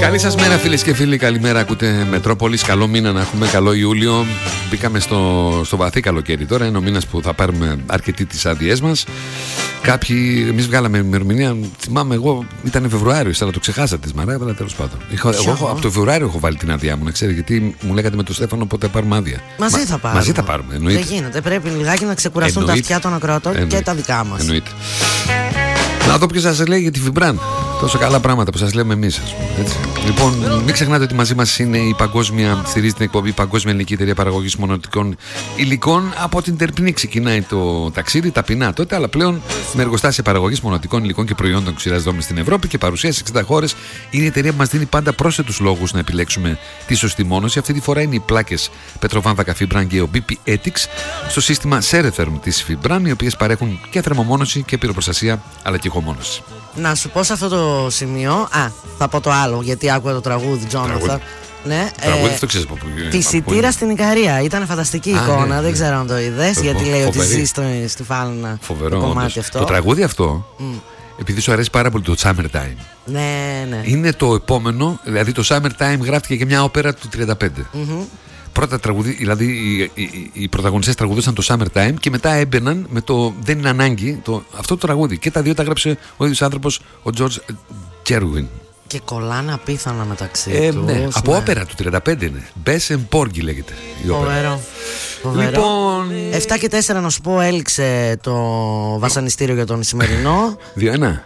Καλή σας μέρα, φίλες και φίλοι. Καλημέρα, ακούτε Μετρόπολης. Καλό μήνα να έχουμε, καλό Ιούλιο. Μπήκαμε στο βαθύ καλοκαίρι τώρα. Είναι ο μήνας που θα πάρουμε αρκετοί τις άδειές μας. Κάποιοι, εμείς βγάλαμε ημερομηνία. Θυμάμαι εγώ, ήταν Φεβρουάριο, αλλά το ξεχάσατε, Σμαράγδα, αλλά τέλος πάντων. Εγώ από το Φεβρουάριο έχω βάλει την άδειά μου, να ξέρετε, γιατί μου λέγατε με τον Στέφανο πότε πάρουμε άδεια. Μαζί θα πάρουμε. Μαζί θα πάρουμε, εννοείται. Δεν γίνεται. Πρέπει λιγάκι να ξεκουραστούν τα αυτιά των ακροατών και τα δικά μας. Εννοείται. Να δω ποιος σας λέει για τη Φιμπράν. Τόσο καλά πράγματα που σας λέμε εμείς, ας πούμε, έτσι. Λοιπόν, μην ξεχνάτε ότι μαζί μας είναι η στηρίζει την εκπομπή Παγκόσμια Ελληνική Εταιρεία Παραγωγής Μονοτικών Υλικών. Από την Τερπνή ξεκινάει το ταξίδι, ταπεινά τότε, αλλά πλέον με εργοστάσια παραγωγής μονοτικών υλικών και προϊόντων ξηράς δόμης στην Ευρώπη και παρουσία σε 60 χώρες. Είναι η εταιρεία που μας δίνει πάντα πρόσθετους λόγους να επιλέξουμε τη σωστή μόνωση. Αυτή τη φορά είναι οι πλάκες Πετροβάνθρακα Fibran και ο BP Ethics στο σύστημα Ceretherm της Fibran, οι οποίες παρέχουν και θερμομόνωση και πυροπροστασία αλλά και ηχομόνωση. Να σου πω σε αυτό το σημείο, θα πω το άλλο γιατί άκουγα το τραγούδι Τζόναθαν. Ναι, τραγούδι, το ξέρεις από πού. Τη Σιτήρα στην Ικαρία. Ήταν φανταστική εικόνα, δεν ξέρω αν το είδες, γιατί λέει ότι ζει στη Φάλαινα. Φοβερό, το κομμάτι αυτό. Το τραγούδι αυτό, επειδή σου αρέσει πάρα πολύ το Summertime. Ναι. Είναι το επόμενο, δηλαδή το Summertime γράφτηκε και μια όπερα του 35. Πρώτα τραγουδί, δηλαδή οι πρωταγωνιστές τραγουδούσαν το Summertime και μετά έμπαιναν με το Δεν είναι ανάγκη, αυτό το τραγούδι. Και τα δύο τα έγραψε ο ίδιος άνθρωπος, ο George Gerwin. Και κολλάνε απίθανα μεταξύ τους. Ναι. Από όπερα του 35 είναι. Μπες Porgy λέγεται η όπερα. Φοβερό. Λοιπόν, 7 και 4 να σου πω έληξε το βασανιστήριο για τον σημερινό. 2-1.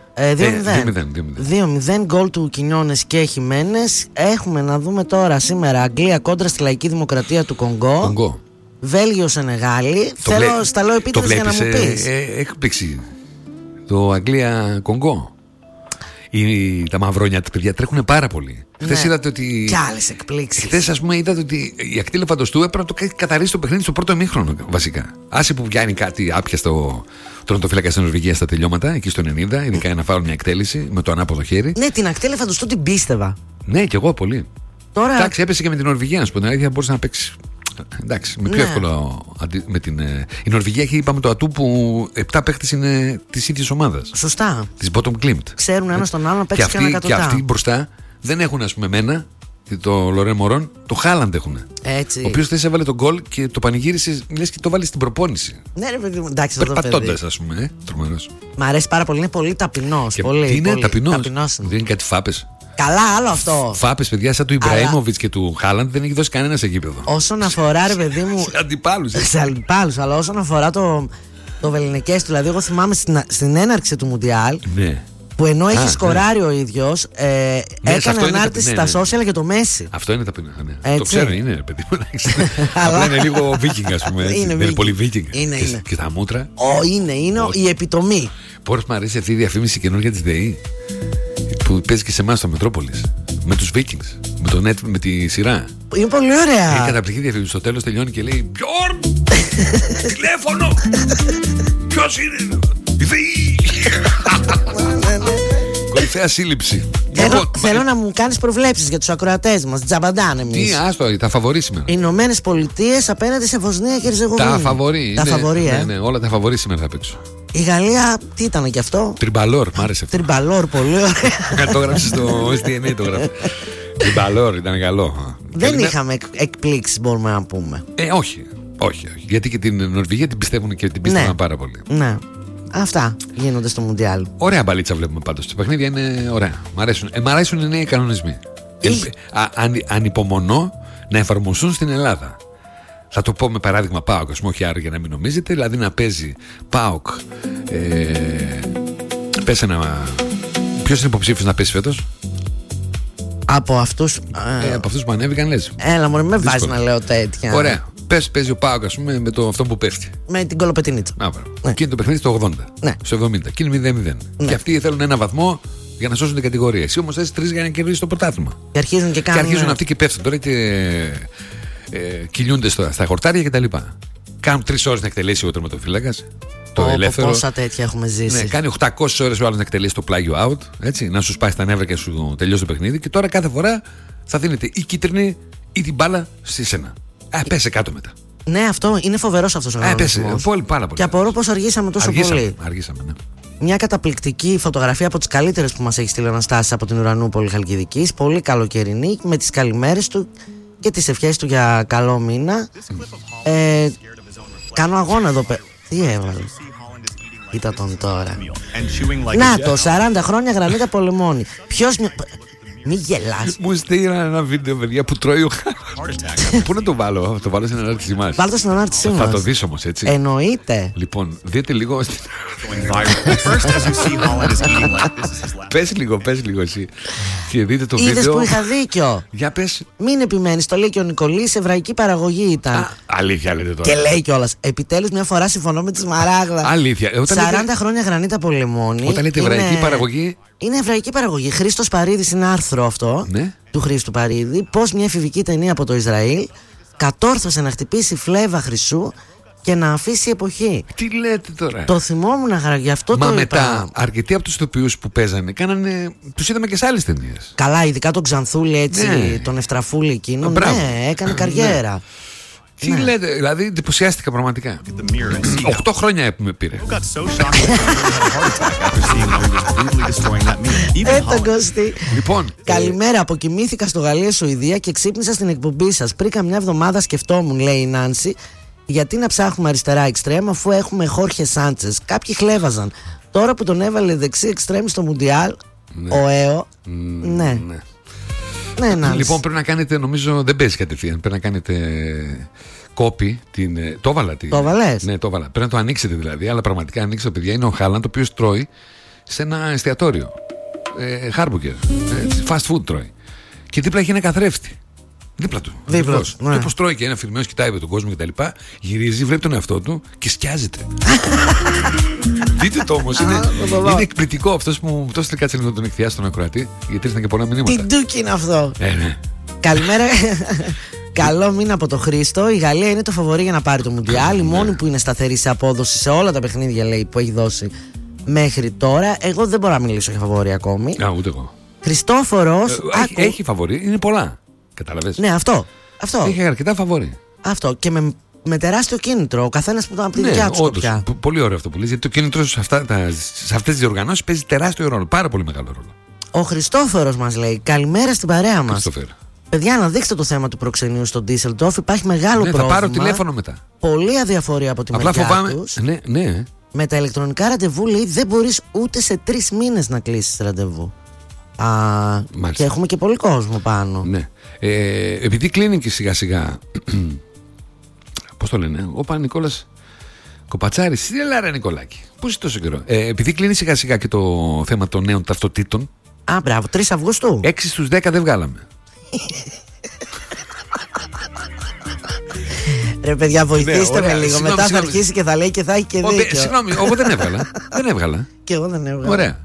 2-0 γκολ του Κινιόνες και Χιμένες. Έχουμε να δούμε τώρα σήμερα Αγγλία κόντρα στη Λαϊκή Δημοκρατία του Κονγκό. Βέλγιο Σενεγάλη. Θέλω στα λέω επίτηδες για να μου πεις. Έκπληξη. Το Αγγλία Κονγκό. Τα μαυρόνια τα παιδιά τρέχουν πάρα πολύ. Χθες είδατε ότι. Και άλλες εκπλήξεις. Χθες, ας πούμε, είδατε ότι η ακτή Λεφαντοστού έπρεπε να το καθαρίσει το παιχνίδι στο πρώτο ημίχρονο, βασικά. Άσε που βγαίνει κάτι άπιαστο τερματοφύλακα στην Νορβηγία στα τελειώματα, εκεί στο 90, ειδικά να φάουν μια εκτέλεση με το ανάποδο χέρι. Ναι, την ακτή Λεφαντοστού την πίστευα. Ναι, κι εγώ πολύ. Τώρα. Εντάξει, έπεσε και με την Νορβηγία, να σου πω την αλήθεια, μπορούσε να παίξει. Εντάξει, με πιο εύκολο με την. Η Νορβηγία έχει, είπαμε, το ατού που 7 παίχτες είναι της ίδιας ομάδας. Σωστά. Της Bottom Klimt. Ξέρουν ένα τον άλλον να παίξει και ένα εκατοτά. Και αυτοί μπροστά δεν έχουν, ας πούμε, εμένα, το Λορέ Μωρόν, το Χάλαντ έχουν. Έτσι. Ο οποίος θες έβαλε τον γκολ και το πανηγύρισε, λες και το βάλει στην προπόνηση. Ναι, ρε παιδί μου, εντάξει, περπατώντας, ας πούμε, τρομερός. Μ' αρέσει πάρα πολύ, είναι πολύ ταπεινός. Είναι ταπεινός. Δεν είναι κάτι φάπες. Καλά, άλλο αυτό. Φάπες, παιδιά, σαν του Ιμπραήμοβιτς και του Χάλαντ δεν έχει δώσει κανένα σε γήπεδο. Όσον αφορά, ρε παιδί μου. Σε αντιπάλους. Σε αντιπάλους, αλλά όσον αφορά το βεληνικές του, δηλαδή, εγώ θυμάμαι στην έναρξη του Μουντιάλ. Ναι. Που ενώ έχει σκοράρει ο ίδιος, έκανε ανάρτηση στα social για το Μέση. Αυτό είναι ταπεινό. Το ξέρω, είναι παιδί μου. Απλά είναι λίγο βίκινγκ, ας πούμε. Δεν είναι πολύ βίκινγκ. Και τα μούτρα. Είναι η επιτομή. Πώς μου αρέσει αυτή η διαφήμιση καινούργια της ΔΕΗ που παίζει και σε εμάς στο Μετρόπολης. Με τους Vikings. Με τη σειρά. Είναι πολύ ωραία. Είναι καταπληκτική διαφήμιση. Στο τέλος τελειώνει και λέει Μπιόρν! Τηλέφωνο! Ποιος είναι? Η ΔΕΗ! Κορυφαία σύλληψη. Θέλω να μου κάνεις προβλέψεις για τους ακροατές μας. Τζαμπαντάν εμείς. Τι, άστο, τα φαβορί σήμερα. Οι Ηνωμένες Πολιτείες απέναντι σε Βοσνία και Ερζεγοβίνη. Τα φαβορί. Ναι, όλα τα φαβορί σήμερα θα παίξω. Η Γαλλία, τι ήταν κι αυτό? Τριμπαλόρ, μ' άρεσε αυτό. Τριμπαλόρ, πολύ ωραία. Το έγραψε στο SDNA, το έγραψε. Τριμπαλόρ, ήταν καλό. Δεν είχαμε εκπλήξεις, μπορούμε να πούμε. Όχι. Γιατί και την Νορβηγία την πιστεύουν και την πίστευαν πάρα πολύ. Ναι. Αυτά γίνονται στο Μουντιάλ. Ωραία μπαλίτσα βλέπουμε πάντως. Τα παιχνίδια είναι ωραία. Μ' αρέσουν οι νέοι κανονισμοί. Ανυπομονώ να εφαρμοστούν στην Ελλάδα. Θα το πω με παράδειγμα ΠΑΟΚ, ας πούμε, όχι άρα για να μην νομίζετε. Δηλαδή να παίζει ΠΑΟΚ. Ποιος είναι υποψήφιος να παίζει φέτος? Από αυτούς. Από αυτούς που ανέβηκαν, λες. Έλα, μωρέ, με βάζει να λέω τέτοια. Ωραία. Παίζει ο ΠΑΟΚ, ας πούμε, με αυτό που πέφτει. Με την κολοπετινίτσα. Και είναι το παιχνίδι στο 80. Ναι. Στο 70. Και είναι 0-0. Ναι. Και αυτοί θέλουν ένα βαθμό για να σώσουν την κατηγορία. Εσύ όμως θες 3 για να κερδίσεις το πρωτάθλημα. Και αρχίζουν και κάνουν. Και αρχίζουν αυτοί και πέφτουν τώρα και κυλιούνται στα χορτάρια κτλ. Κάνουν 3 ώρες να εκτελέσει ο τερματοφύλακας. Το ελεύθερο. Πόσα τέτοια έχουμε ζήσει. Ναι, κάνει 800 ώρες ο άλλος να εκτελέσει το πλάγιο out. Έτσι, να σου σπάσει τα νεύρα και να σου τελειώσει το παιχνίδι. Και τώρα κάθε φορά θα δίνεται η κίτρινη ή την μπάλα στη σένα. Πέσε κάτω μετά. Ναι, αυτό είναι φοβερός αυτός ο κανονισμός. Πάρα πολύ. Και απορώ πως αργήσαμε τόσο πολύ. Αργήσαμε, ναι. Μια καταπληκτική φωτογραφία από τις καλύτερες που μας έχει στείλει ο Αναστάσης από την Ουρανούπολη Χαλκιδικής. Πολύ καλοκαιρινή, με τις καλημέρες του και τις ευχές του για καλό μήνα. Κάνω αγώνα εδώ πέρα. Τι έβαλε? Κοίτα τον τώρα. Να το, 40 χρόνια γρανίτα πολεμώνει. Ποιος... Μη γελάς. Μου στείλαν ένα βίντεο, παιδιά, που τρώει ο χάρτης. Πού να το βάλω? Θα το βάλω στην ανάρτησή μας. Βάλω το στην ανάρτησή μας. Θα το δεις όμως, έτσι? Εννοείται. Λοιπόν, δείτε λίγο. Πες λίγο εσύ. Και δείτε το βίντεο. Είδες που είχα δίκιο? Για πες. Μην επιμένεις, το λέει και ο Νικολής, εβραϊκή παραγωγή ήταν. Αλήθεια λέτε τώρα? Και λέει κιόλας, επιτέλους μια φορά συμφωνώ με τη Σμαράγδα. Αλήθεια. 40 χρόνια γρανίτα πολεμώνει. Όταν λέτε εβραϊκή παραγωγή. Είναι εβραϊκή παραγωγή. Χρήστος Παρίδης, είναι άρθρο αυτό, ναι, του Χρήστου Παρίδη. Πώς μια εφηβική ταινία από το Ισραήλ κατόρθωσε να χτυπήσει φλέβα χρυσού και να αφήσει εποχή. Τι λέτε τώρα? Το θυμόμουν, γι' αυτό το είπα. Μα μετά, αρκετοί από τους ηθοποιούς που παίζανε, τους είδαμε και σε άλλες ταινίες. Καλά, ειδικά τον Ξανθούλη, έτσι, ναι, τον Ευτραφούλη εκείνον. Ναι, έκανε καριέρα. Ναι. Τι λέτε, δηλαδή εντυπωσιάστηκα πραγματικά. 8 χρόνια με πήρε. Τον Κωστή. Λοιπόν, καλημέρα, αποκοιμήθηκα στο Γαλλία-Σουηδία και ξύπνησα στην εκπομπή σας. Πριν καμιά εβδομάδα σκεφτόμουν, λέει η Νάνση, γιατί να ψάχνουμε αριστερά εξτρέμ αφού έχουμε Χόρχε Σάντσες. Κάποιοι χλέβαζαν. Τώρα που τον έβαλε δεξί εξτρέμ στο Μουντιάλ, ναι, ο ΕΟ, ναι. Ναι, λοιπόν, πρέπει να κάνετε, νομίζω δεν παίζει κατευθείαν. Πρέπει να κάνετε κόπη. Το έβαλα. Το βάλες? Ναι, το έβαλα. Πρέπει να το ανοίξετε δηλαδή. Αλλά πραγματικά ανοίξτε, παιδιά. Είναι ο Χάλαντ, ο οποίος τρώει σε ένα εστιατόριο. Χάρμπουγκερ. Fast food τρώει. Και δίπλα έχει ένα καθρέφτη. Δίπλα του. Δίπλα. Ναι. Και όπως τρώει και ένα φιλμένος, κοιτάει με τον κόσμο κτλ. Γυρίζει, βλέπει τον εαυτό του και σκιάζεται. Δείτε το όμως. Είναι εκπληκτικό. Αυτός που μου το έστειλε, κάτσε λίγο να τον εκθιάσει τον ακροατή. Γιατί ήρθαν και πολλά μηνύματα. Τι ντούκι είναι αυτό. Ναι. Καλημέρα. Καλό μήνα από το Χρήστο. Η Γαλλία είναι το φαβορί για να πάρει το Μουντιάλ. Η μόνη που είναι σταθερή σε απόδοση σε όλα τα παιχνίδια, λέει, που έχει δώσει μέχρι τώρα. Εγώ δεν μπορώ να μιλήσω για φαβορί ακόμη. Ούτε εγώ. Χριστόφορος. Έχει φαβορί, είναι πολλά. Καταλαβες. Ναι, αυτό. Έχει αρκετά φαβορί. Αυτό. Και με τεράστιο κίνητρο. Ο καθένας που ήταν από τη δικιά του σκοπιά. Πολύ ωραίο αυτό που λες. Γιατί το κίνητρο σε αυτές τις διοργανώσεις παίζει τεράστιο ρόλο. Πάρα πολύ μεγάλο ρόλο. Ο Χριστόφορος μας λέει: καλημέρα στην παρέα μας. Παιδιά, να δείξετε το θέμα του προξενείου στο Ντίσελντορφ. Υπάρχει μεγάλο πρόβλημα. Θα πάρω τηλέφωνο μετά. Πολλή αδιαφορία από τη μεριά τους. Ναι. Με τα ηλεκτρονικά ραντεβού, λέει, δεν μπορείς ούτε σε 3 μήνες να κλείσεις ραντεβού. Και έχουμε και πολύ κόσμο πάνω. Ναι. Επειδή κλείνει και σιγά σιγά. Πώς το λένε, ο Νικόλας Κοπατσάρης. Τι λέει, Νικολάκη, πώς είσαι τόσο καιρό? Επειδή κλείνει σιγά σιγά και το θέμα των νέων ταυτοτήτων. Μπράβο, 3 Αυγούστου. 6 στους 10 δεν βγάλαμε. Ρε παιδιά, βοηθήστε με λίγο. Μετά θα αρχίσει και θα λέει και θα έχει και δίκιο. Συγγνώμη, εγώ δεν έβγαλα. Δεν έβγαλα. Και εγώ δεν έβγαλα. Ωραία.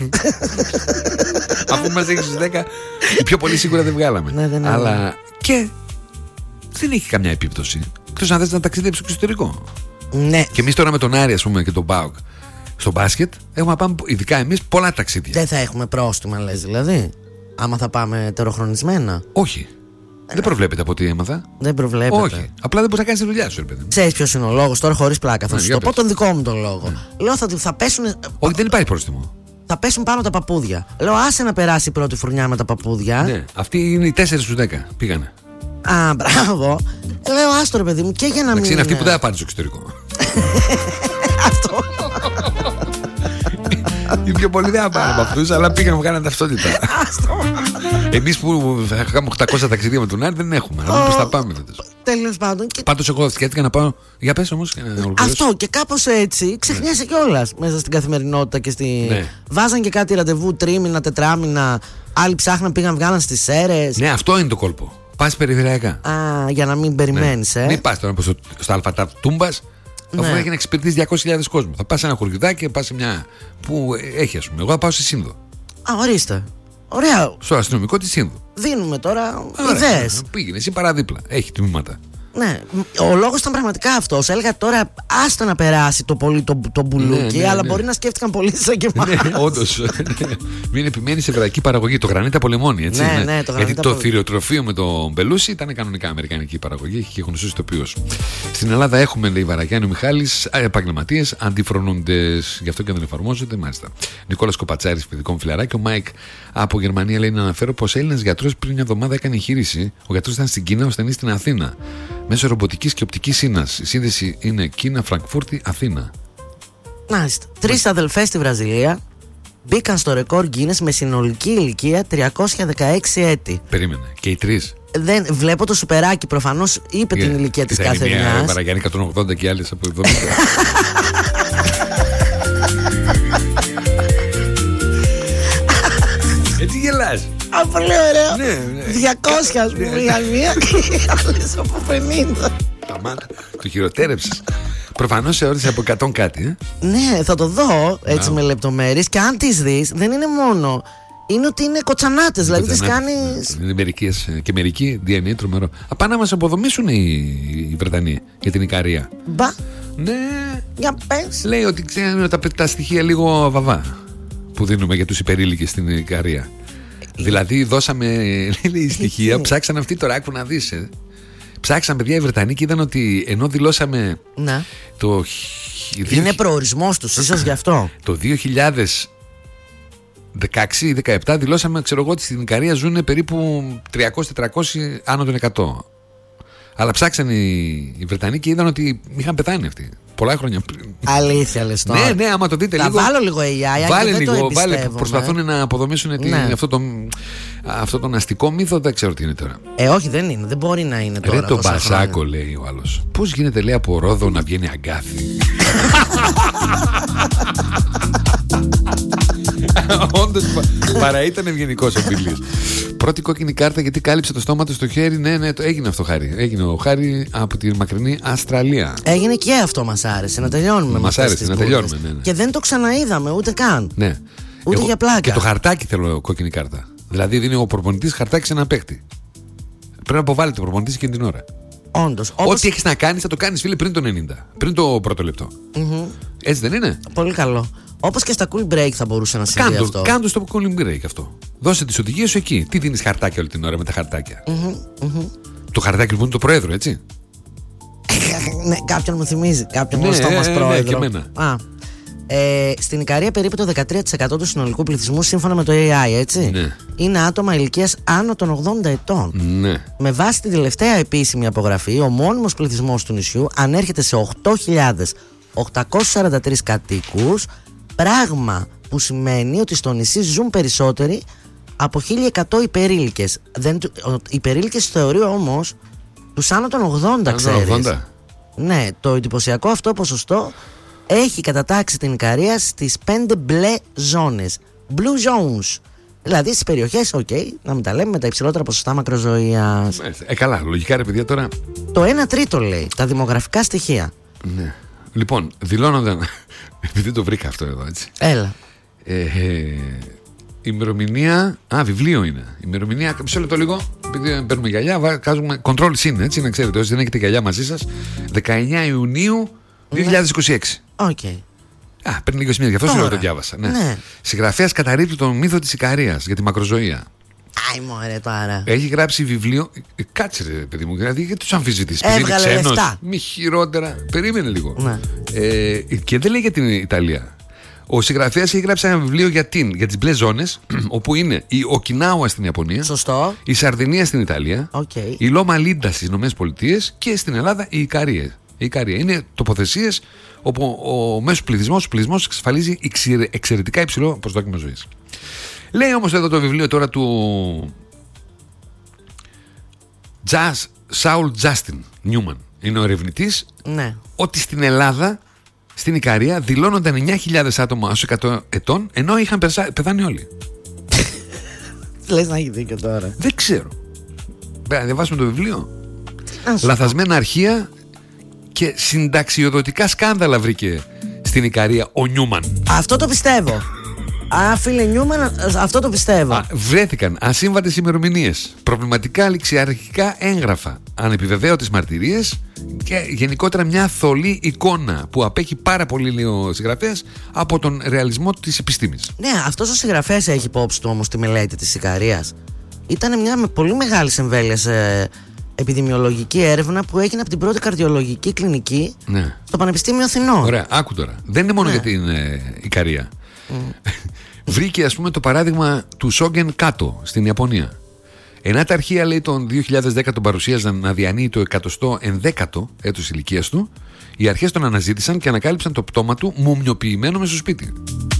Αφού μας έχει στους 10, οι πιο πολύ σίγουρα δεν βγάλαμε. Αλλά και δεν έχει καμιά επίπτωση. Εκτός αν θες να ταξιδέψεις στο εξωτερικό. Ναι. Και εμείς τώρα με τον Άρη, ας πούμε, και τον ΠΑΟΚ στο μπάσκετ, έχουμε να πάμε, ειδικά εμείς, πολλά ταξίδια. Δεν θα έχουμε πρόστιμα, λες δηλαδή? Άμα θα πάμε τεροχρονισμένα. Όχι. Δεν προβλέπεται από ό,τι έμαθα. Δεν προβλέπεται. Όχι. Απλά δεν μπορεί να κάνει τη δουλειά σου, ρε παιδί μου. Ξέρεις ποιος είναι ο λόγος τώρα, χωρίς πλάκα? Θα σου το πω τον δικό μου τον λόγο. Λέω θα πέσουν. Όχι, δεν υπάρχει πρόστιμο. Θα πέσουν πάνω τα παππούδια. Λέω άσε να περάσει η πρώτη φουρνιά με τα παππούδια. Ναι, αυτοί είναι οι 4 στους 10. Πήγανε. Μπράβο. Λέω άστο, ρε παιδί μου, και για να μην. Είναι αυτοί που δεν θα πάνε στο εξωτερικό. Αυτό. Οι πιο πολλοί δεν θα πάνε από αυτούς, αλλά πήγαν να βγάλουν ταυτότητα. Εμείς που θα κάνουμε 800 ταξίδια με τον Άρη δεν έχουμε. Να δούμε πώς θα πάμε. Τέλος πάντων. Πάντως εγώ σκέφτηκα να πάω. Για πες όμως. Αυτό και κάπως έτσι ξεχνιέσαι κιόλας μέσα στην καθημερινότητα και στη. Ναι. Βάζαν και κάτι ραντεβού 3 μήνα, 4 μήνα. Άλλοι ψάχναν, πήγαν, βγάλαν στις Σέρρες. Ναι, αυτό είναι το κόλπο. Πας περιφερειακά. Για να μην περιμένεις, Μην πας τώρα στο Αλφατά Τούμπας. Αφού έχει να εξυπηρετήσει 200.000 κόσμο. Θα πας σε ένα χωριουδάκι και πας σε μια. Που έχει, ας πούμε. Εγώ θα πάω σε Σύνδο. Ορίστε. Ωραία. Στο αστυνομικό τη Σύνδο. Δίνουμε τώρα ιδέες. Πήγαινε εσύ παραδίπλα. Έχει τμήματα. Ναι, ο λόγος ήταν πραγματικά αυτός. Έλεγα τώρα άστο να περάσει το πολύ το μπουλούκι, αλλά μπορεί να σκέφτηκαν πολύ σαν και εμάς. Ναι, όντως. Μην επιμένει σε βραδική παραγωγή. Το γρανίτα από λεμόνι, έτσι. Ναι, γιατί το θηριοτροφείο με το μπελούσι ήταν κανονικά αμερικανική παραγωγή και γνωστός ηθοποιός. Στην Ελλάδα έχουμε, λέει Βαραγιάννη ο Μιχάλης, επαγγελματίες, αντιφρονούντες. Γι' αυτό και δεν εφαρμόζονται, μάλιστα. Νικόλας Κοπατσάρης, παιδικό φιλαράκι. Ο Μάικ από Γερμανία λέει να αναφέρω πως Έλληνας γιατρός πριν μια εβδομάδα έκανε εγχείρηση. Ο γιατρός ήταν στην Κίνα, ο ασθενής στην Αθήνα. Μέσω ρομποτικής και οπτικής σύνας. Η σύνδεση είναι Κίνα, Φραγκφούρτη, Αθήνα. Μάλιστα. 3 αδελφές στη Βραζιλία μπήκαν στο ρεκόρ Guinness με συνολική ηλικία 316 έτη. Περίμενε. Και οι 3. Δεν, βλέπω το σουπεράκι, προφανώς είπε την ηλικία της κάθε μιας. Βαραγιάννη 180 και άλλες από 70. Έτσι γελάς. Πολύ ωραίο. Ναι. 200 ας πούμε για μία και άλλες από 50. Το χειροτέρεψες. Προφανώς θεώρησε από 100 κάτι. Ναι, θα το δω έτσι με λεπτομέρειες. Και αν τις δεις, δεν είναι μόνο. Είναι ότι είναι κοτσανάτες. Δηλαδή τις κάνεις. Είναι μερικές και μερικοί DNA τρομερό. Πάνε να μας αποδομήσουν οι Βρετανοί για την Ικαρία. Μπα. Ναι. Για πες. Λέει ότι ξέρουν τα στοιχεία λίγο βαβά που δίνουμε για τους υπερήλικες στην Ικαρία. Δηλαδή δώσαμε στοιχεία, ψάξαν αυτοί τώρα, άκου να δεις. Ψάξαν παιδιά οι Βρετανοί και είδαν ότι ενώ δηλώσαμε το... Είναι προορισμός τους, ίσως γι' αυτό. Το 2016 ή 2017 δηλώσαμε, ξέρω εγώ, ότι στην Ικαρία ζουν περίπου 300-400 άνω των 100. Αλλά ψάξαν οι Βρετανοί και είδαν ότι είχαν πεθάνει αυτοί πολλά χρόνια πριν. Αλήθεια λες τώρα. Ναι, άμα το δείτε λίγο. Θα βάλω λίγο AI. Βάλε λίγο, προσπαθούν να αποδομήσουν αυτό τον αστικό μύθο, δεν ξέρω τι είναι τώρα. Όχι, δεν είναι, δεν μπορεί να είναι τώρα. Ρε το μπασάκο, λέει ο άλλος. Πώς γίνεται, λέει, από Ρόδο να βγαίνει αγκάθι. Όντως παρά ήταν ευγενικός ο Μπιλής. Πρώτη κόκκινη κάρτα γιατί κάλυψε το στόμα του στο χέρι. Ναι, το έγινε αυτό, Χάρη. Έγινε ο Χάρη από τη μακρινή Αυστραλία. Έγινε και αυτό, μας άρεσε να τελειώνουμε. Μας άρεσε να τελειώνουμε. Ναι. Και δεν το ξαναείδαμε ούτε καν. Ναι. Ούτε για πλάκα. Και το χαρτάκι θέλω κόκκινη κάρτα. Δηλαδή δίνει ο προπονητής χαρτάκι σε ένα παίκτη. Πρέπει να αποβάλλεται ο προπονητής εκείνη την ώρα. Όντως. Ό,τι έχεις να κάνεις θα το κάνεις, φίλε, πριν το 90. Πριν το πρώτο λεπτό. Έτσι δεν είναι? Πολύ καλό. Όπως και στα cool break θα μπορούσε να συμβεί αυτό. Κάντο στο cool break αυτό. Δώσε τις οδηγίες σου εκεί. Τι δίνεις χαρτάκια όλη την ώρα με τα χαρτάκια? Το χαρτάκι λοιπόν είναι το Προέδρου, έτσι. Ναι, κάποιον μου θυμίζει. Κάποιον γνωστό μας Πρόεδρο. Ναι, και εμένα. Στην Ικαρία περίπου το 13% του συνολικού πληθυσμού, σύμφωνα με το AI, έτσι, είναι άτομα ηλικίας άνω των 80 ετών. Ναι. Με βάση τη τελευταία επίσημη απογραφή, ο μόνιμος πληθυσμός του νησιού ανέρχεται σε 8.843 κατοίκους, πράγμα που σημαίνει ότι στο νησί ζουν περισσότεροι από 1.100 υπερήλικες. Υπερήλικες θεωρεί όμως τους άνω των 80, ξέρεις. Ναι, το εντυπωσιακό αυτό ποσοστό έχει κατατάξει την Ικαρία στις 5 μπλε ζώνες. Blue zones. Δηλαδή στις περιοχές, να μην τα λέμε, με τα υψηλότερα ποσοστά μακροζωίας. Καλά, λογικά ρε παιδιά τώρα. Το 1/3 λέει, τα δημογραφικά στοιχεία. Ναι. Λοιπόν, δηλώνονταν. Επειδή το βρήκα αυτό εδώ, έτσι. Έλα. Ημερομηνία. Βιβλίο είναι. Ημερομηνία. Μισό λεπτό λίγο. Επειδή παίρνουμε γυαλιά, βάζουμε control συν, έτσι, να ξέρετε. Όσοι δεν έχετε γυαλιά μαζί σας. 19 Ιουνίου 2026. Οκ. Πριν λίγες μήνες, γι' αυτό σου το διάβασα. Ναι. Συγγραφέας καταρρίπτει τον μύθο της Ικαρίας για τη μακροζωία. Άι μωρέ τώρα. Έχει γράψει βιβλίο. Κάτσε ρε παιδί μου, δηλαδή γιατί τους αμφισβητείς? Έβγαλε λεφτά. Μη χειρότερα. Περίμενε λίγο. Και δεν λέει για την Ιταλία. Ο συγγραφέας έχει γράψει ένα βιβλίο για τις μπλε ζώνες, όπου είναι η Οκινάουα στην Ιαπωνία, σωστό, η Σαρδινία στην Ιταλία, η Λόμα Λίντα στις Ηνωμένες και στην Ελλάδα η Ικαρία. Η Ικαρία είναι τοποθεσίες όπου ο μέσος πληθυσμός εξασφαλίζει εξαιρετικά υψηλό προσδόκιμο ζωής. Λέει όμως εδώ το βιβλίο τώρα του Σάουλ Τζάστιν Νιούμαν, είναι ο ερευνητής, ότι στην Ελλάδα, στην Ικαρία, δηλώνονταν 9.000 άτομα ως 100 ετών, ενώ είχαν πεθάνει όλοι. Λες να έχει δίκιο τώρα? Δεν ξέρω. Πρέπει να διαβάσουμε το βιβλίο. Λαθασμένα αρχεία και συνταξιοδοτικά σκάνδαλα βρήκε στην Ικαρία ο Νιούμαν. Αυτό το πιστεύω. Φίλε Νιούμαν, αυτό το πιστεύω. Βρέθηκαν ασύμβατες ημερομηνίες, προβληματικά ληξιαρχικά έγγραφα, ανεπιβεβαίωτες μαρτυρίες και γενικότερα μια θολή εικόνα που απέχει πάρα πολύ, λέει ο συγγραφέας, από τον ρεαλισμό της επιστήμης. Ναι, αυτός ο συγγραφέας έχει υπόψη του όμως τη μελέτη της Ικαρίας. Ήταν μια με πολύ μεγάλη εμβέλεια επιδημιολογική έρευνα που έγινε από την πρώτη καρδιολογική κλινική στο Πανεπιστήμιο Αθηνών. Ωραία, άκου τώρα. Δεν είναι μόνο για την Ικαρία. Βρήκε, ας πούμε, το παράδειγμα του Σόγγεν Κάτο στην Ιαπωνία. Ενώ τα αρχεία, λέει, τον 2010 τον παρουσίαζαν να διανύει το 111ο έτος ηλικίας του, οι αρχές τον αναζήτησαν και ανακάλυψαν το πτώμα του μουμιοποιημένο μες στο σπίτι.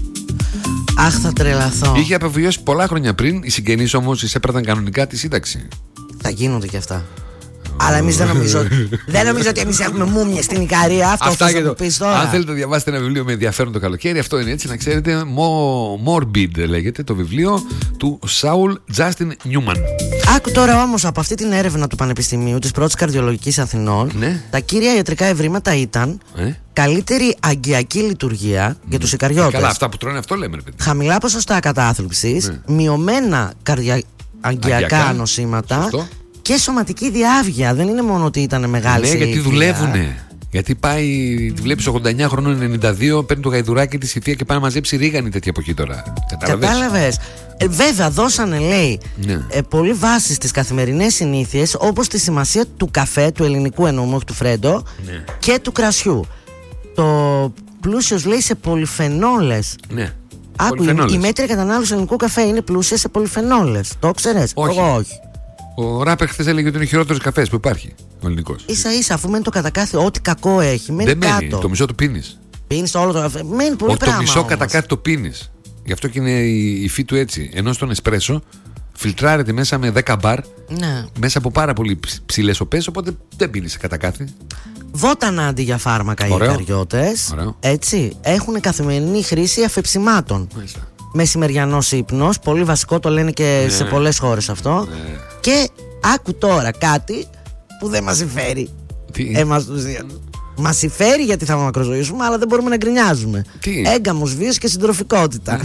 Αχ, θα τρελαθώ. Είχε απεβιώσει πολλά χρόνια πριν, οι συγγενείς όμως εισέπρatan κανονικά τη σύνταξη. Θα γίνονται κι αυτά. Αλλά εμείς δεν νομίζω ότι εμείς έχουμε μούμιες στην Ικαρία. Αυτό θα το πεις τώρα. Αν θέλετε να διαβάσετε ένα βιβλίο με ενδιαφέρον το καλοκαίρι, αυτό είναι, έτσι να ξέρετε. Morbid λέγεται το βιβλίο του Σάουλ Τζάστιν Νιούμαν. Άκου τώρα όμως από αυτή την έρευνα του Πανεπιστημίου της πρώτης καρδιολογικής Αθηνών, τα κύρια ιατρικά ευρήματα ήταν καλύτερη αγκιακή λειτουργία για τους Ικαριώτες. Καλά, αυτά που τρώνε αυτό λέμε, ρε παιδί. Χαμηλά ποσοστά κατάθλιψης, μειωμένα αγκιακά νοσήματα. Σωστό. Και σωματική διάβγεια. Δεν είναι μόνο ότι ήταν μεγάλη σε ηλικία. Ναι, γιατί δουλεύουνε. Γιατί πάει, τη βλέπεις 89 χρονών, 92, παίρνει το γαϊδουράκι της η θεία και πάει να μαζέψει ρίγανη τέτοια εποχή τώρα. Κατάλαβες. Βέβαια, δώσανε, λέει, πολύ βάση στις καθημερινές συνήθειες, όπως τη σημασία του καφέ, του ελληνικού εννοούμε, όχι του φρέντο, και του κρασιού. Το πλούσιος, λέει, σε πολυφενόλες. Ναι. Άκου, η μέτρια κατανάλωση ελληνικού καφέ είναι πλούσια σε πολυφενόλες. Το ξέρεις? Εγώ όχι. Ο Ράπερ χθες έλεγε ότι είναι ο χειρότερος καφές που υπάρχει, ο ελληνικός. Ίσα-ίσα, αφού μένει το κατακάθι, ό,τι κακό έχει, μένει δεν κάτω. Μένει, το μισό το πίνεις. Πίνεις όλο το καφέ, μένει πολύ πράγμα. Το μισό κατακάθι το πίνεις. Γι' αυτό και είναι η υφή του έτσι. Ενώ στον εσπρέσο φιλτράρεται μέσα με 10 μπαρ, μέσα από πάρα πολύ ψηλές οπές, οπότε δεν πίνεις κατακάθι. Βότανα αντί για φάρμακα οι Ικαριώτες. Έτσι, έχουν καθημερινή χρήση αφεψιμάτων. Μεσημεριανός ύπνος, πολύ βασικό, το λένε και σε πολλές χώρες αυτό. Και άκου τώρα κάτι που δεν μας συμφέρει εμάς τους δύο. Μας συμφέρει γιατί θα μακροζωήσουμε, αλλά δεν μπορούμε να γκρινιάζουμε. Έγκαμος βίος και συντροφικότητα.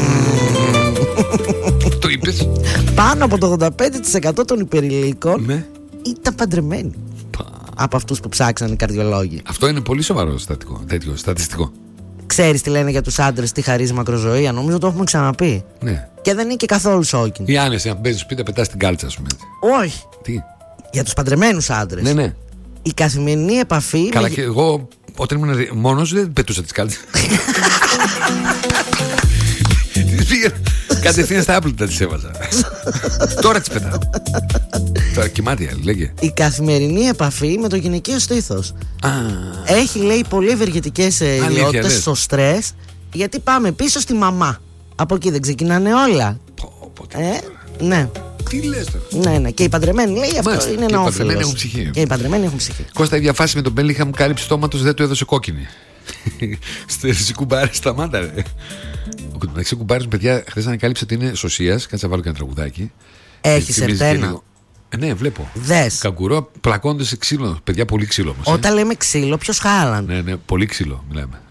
Το είπες. Πάνω από το 85% των υπερηλίκων ήταν παντρεμένοι. Από αυτούς που ψάξαν οι καρδιολόγοι. Αυτό είναι πολύ σοβαρό τέτοιο στατιστικό. Ξέρεις τι λένε για τους άντρες, τι χαρίζει μακροζωία? Νομίζω το έχουμε ξαναπεί. Ναι. Και δεν είναι και καθόλου σόκιν. Ή άνεση, αν παίζεις σπίτι, πετάς την κάλτσα, ας πούμε. Όχι. Τι? Για τους παντρεμένους άντρες. Ναι. Η καθημερινή επαφή. Καλά, και εγώ όταν ήμουν μόνος δεν πετούσα τις κάλτσες. Τις πήγα κατευθείαν στα άπλυτα, τις έβαζα. Τώρα τις πετάω. Τώρα κοιμάται η άλλη, λέγε. Η καθημερινή επαφή με το γυναικείο στήθος έχει, λέει, πολύ ευεργετικές ιδιότητες στο στρες. Γιατί πάμε πίσω στη μαμά. Από εκεί δεν ξεκινάνε όλα. Ναι. Τι λες τώρα? Ναι. Και οι παντρεμένοι, λέει, αυτό είναι ένα όφελος. Και οι παντρεμένοι έχουν ψυχή. Κώστα, η διαφάση με τον Μπέλιγχαμ κάλυψη στόματος δεν του έδωσε κόκκινη. Στη κουμπάρε, σταμάτα, ρε. Ο κουμπάρε, παιδιά, χθες ανακάλυψε ότι είναι σωσίας. Κάτσε να βάλω και ένα τραγουδάκι. Έχει σερτένα. Ναι, βλέπω. Δες. Καγκουρό πλακώνται σε ξύλο. Παιδιά, πολύ ξύλο όμως. Όταν λέμε ξύλο, ποιος Χάλαν? Ναι, πολύ ξύλο μιλάμε.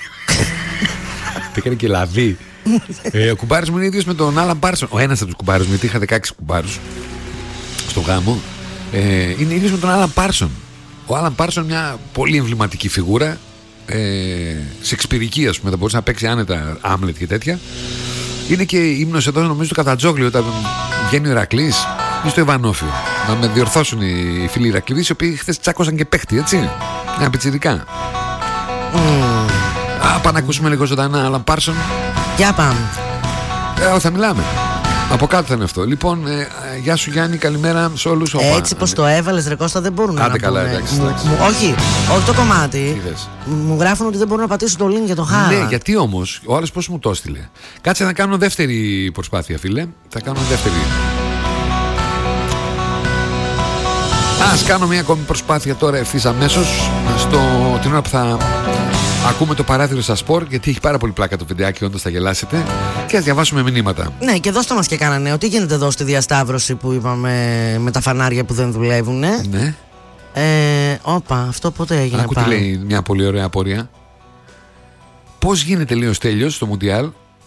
Έκανε και λαβή. Ο κουμπάρης μου είναι ίδιος με τον Άλαν Πάρσον. Ο ένας από τους κουμπάρους μου, γιατί είχα 16 κουμπάρους στο γάμο. Είναι ίδιος με τον Άλαν Πάρσον. Ο Άλαν Πάρσον, μια πολύ εμβληματική φιγούρα. Σεξπυρική, ας πούμε. Θα μπορούσε να παίξει άνετα Άμλετ και τέτοια. Είναι και ύμνος εδώ, νομίζω, του Κατατζόγλιο, όταν βγαίνει ο Ηρακλής ή στο Ιβανόφιο. Να με διορθώσουν οι φίλοι Ηρακλήδης, οι οποίοι χθες τσάκωσαν και παίχτη, έτσι. Ένα πιτσιρικά. Πάμε να ακούσουμε λίγο ζωντανά Άλαν Πάρσον. Για πάμε. Θα μιλάμε. Από κάτω θα είναι αυτό. Λοιπόν, γεια σου Γιάννη, καλημέρα σε όλους. Έτσι πως το έβαλες, ρε Κώστα, δεν μπορούν να πούνε. Καλά, εντάξει. Όχι το κομμάτι. Μου γράφουν ότι δεν μπορούν να πατήσουν το link για το Χάλαν. Ναι, γιατί όμως, ο άλλος πώς μου το έστειλε. Κάτσε να κάνω δεύτερη προσπάθεια, φίλε. Θα κάνω δεύτερη. Ας κάνω μια ακόμη προσπάθεια τώρα ευθύς αμέσως. Την ώρα που θα ακούμε το παράθυρο στα σπορ, γιατί έχει πάρα πολύ πλάκα το βιντεάκι, όντως θα γελάσετε. Και ας διαβάσουμε μηνύματα. Ναι, και δώστε μας και κάνα νέο. Τι γίνεται εδώ στη διασταύρωση που είπαμε με τα φανάρια που δεν δουλεύουν? Ναι. Όπα, αυτό πότε έγινε? Άκου τι λέει μια πολύ ωραία απορία. Πώς γίνεται, λέει ο Στέλιος, στο Μουντιάλ,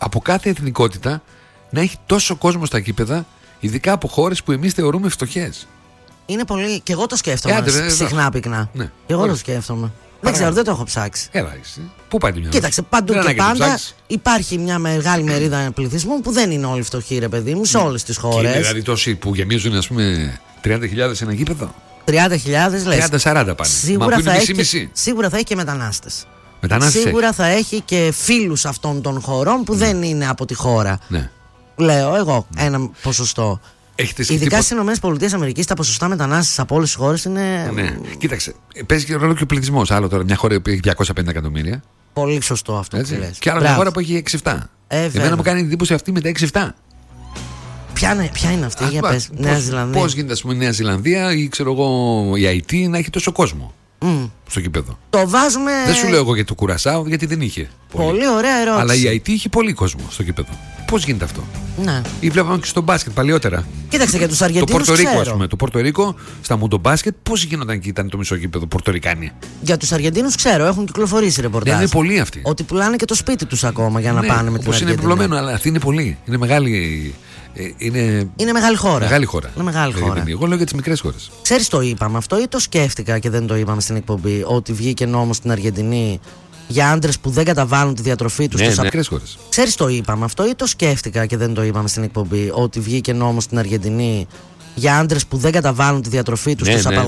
από κάθε εθνικότητα να έχει τόσο κόσμο στα γήπεδα, ειδικά από χώρες που εμείς θεωρούμε φτωχές. Είναι πολύ. Και εγώ το σκέφτομαι συχνά πυκνά. Ναι. Και εγώ το σκέφτομαι. Δεν ξέρω, δεν το έχω ψάξει. Έλα, πού πάει μια. Κοίταξε, παντού και πάντα υπάρχει μια μεγάλη μερίδα πληθυσμού που δεν είναι όλοι φτωχοί, ρε παιδί μου, σε όλες τις χώρες. Είναι δηλαδή τόσοι που γεμίζουν, ας πούμε, 30.000 ένα γήπεδο. 30.000 λες. 30-40 πάνε. Σίγουρα θα έχει και μετανάστες. Σίγουρα θα έχει και φίλους αυτών των χωρών που δεν είναι από τη χώρα. Ναι. Λέω εγώ ένα ποσοστό. Ειδικά στις ΗΠΑ τα ποσοστά μετανάστες από όλες τις χώρες είναι. Ναι. Κοίταξε, παίζει και ρόλο και ο πληθυσμός. Άλλο τώρα μια χώρα που έχει 250 εκατομμύρια. Πολύ σωστό αυτό που λες. Και άλλο μια χώρα που έχει 6-7. Εμένα μου κάνει εντύπωση αυτή με τα 6-7. Ποια είναι αυτή, για πες, Νέα Ζηλανδία. Πώς γίνεται, ας πούμε, η Νέα Ζηλανδία ή ξέρω εγώ η Αϊτή να έχει τόσο κόσμο στο γήπεδο. Το βάζουμε. Δεν σου λέω εγώ για το Κουρασάο, γιατί δεν είχε. Πολύ ωραία ερώτηση. Αλλά η Αϊτή είχε πολύ κόσμο στο γήπεδο. Πώς γίνεται αυτό? Ναι. Ή βλέπαμε και στο μπάσκετ παλιότερα. Κοίταξε για τους Αργεντίνους. Το Πορτορίκο, ας πούμε. Το Πορτορίκο στα μουντομπάσκετ, πώς γινόταν και ήταν το μισό γήπεδο Πορτορικάνοι. Για τους Αργεντίνους ξέρω, έχουν κυκλοφορήσει ρεπορτάζ. Ναι, είναι πολλοί αυτοί. Ότι πουλάνε και το σπίτι τους ακόμα για να πάνε με την Αργεντινή. Είναι επιπλωμένο, αλλά αυτή είναι πολλοί. Είναι μεγάλη. Είναι μεγάλη χώρα. Μεγάλη χώρα. Είναι μεγάλη χώρα. Εγώ λέω για τις μικρές χώρες. Ξέρεις, το είπαμε αυτό ή το σκέφτηκα και δεν το είπαμε στην εκπομπή? Ότι βγήκε νόμος στην Αργεντινή για άντρες που δεν καταβάλουν τη διατροφή τους. Ναι, μικρές χώρες. Ξέρεις, το είπαμε αυτό ή το σκέφτηκα και δεν το είπαμε στην εκπομπή? Ότι βγήκε νόμος στην Αργεντινή για άντρες που δεν καταβάλουν τη διατροφή τους.